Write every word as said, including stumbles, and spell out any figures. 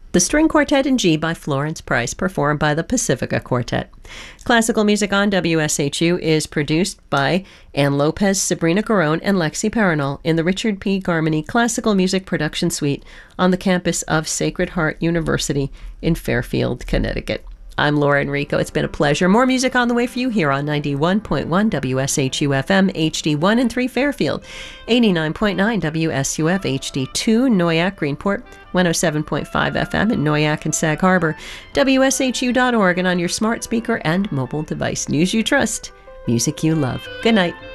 The String Quartet in G by Florence Price, performed by the Pacifica Quartet. Classical music on W S H U is produced by Ann Lopez, Sabrina Garone, and Lexi Paranol in the Richard P. Garmany Classical Music Production Suite on the campus of Sacred Heart University in Fairfield, Connecticut. I'm Laura Enrico. It's been a pleasure. More music on the way for you here on ninety-one point one W S H U F M, H D one and three Fairfield, eighty-nine point nine W S U F, H D two Noyak, Greenport, one oh seven point five F M in Noyak and Sag Harbor, W S H U dot org, and on your smart speaker and mobile device. News you trust, music you love. Good night.